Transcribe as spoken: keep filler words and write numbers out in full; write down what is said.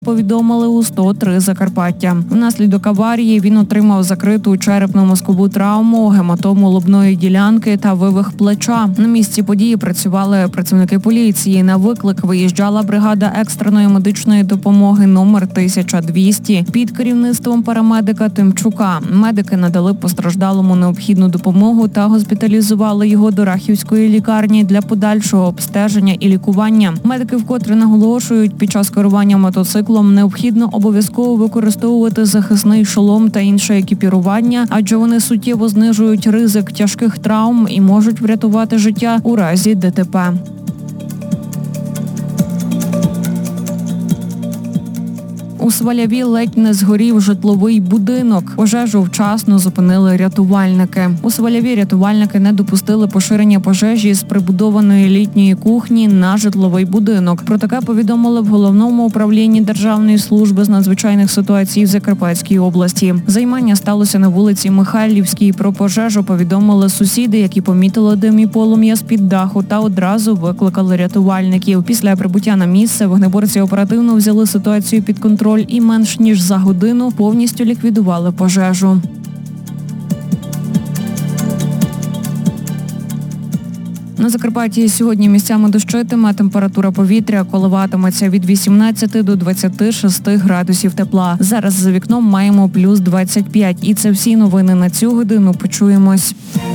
Повідомили у сто три Закарпаття. Внаслідок аварії він отримав закриту черепно-мозкову травму, гематому лобної ділянки та вивих плеча. На місці події працювали працівники поліції. На виклик виїжджала бригада екстреної медичної допомоги номер тисяча двісті під керівництвом парамедика Тимчука. Медики надали постраждалому необхідну допомогу та госпіталізували його до Рахівської лікарні для подальшого обстеження і лікування. Медики вкотре наголошують, під час керування мотоциклом необхідно обов'язково використовувати захисний шолом та інше екіпірування, адже вони суттєво знижують ризик тяжких травм і можуть врятувати життя у разі ДТП. У Сваляві ледь не згорів житловий будинок. Пожежу вчасно зупинили рятувальники. У Сваляві рятувальники не допустили поширення пожежі з прибудованої літньої кухні на житловий будинок. Про таке повідомили в Головному управлінні Державної служби з надзвичайних ситуацій в Закарпатській області. Займання сталося на вулиці Михайлівській. Про пожежу повідомили сусіди, які помітили дим і полум'я з-під даху та одразу викликали рятувальників. Після прибуття на місце вогнеборці оперативно взяли ситуацію під контроль і менш ніж за годину повністю ліквідували пожежу. На Закарпатті сьогодні місцями дощитиме, температура повітря коливатиметься від вісімнадцяти до двадцяти шести градусів тепла. Зараз за вікном маємо плюс двадцять п'ять. І це всі новини на цю годину. Почуємось.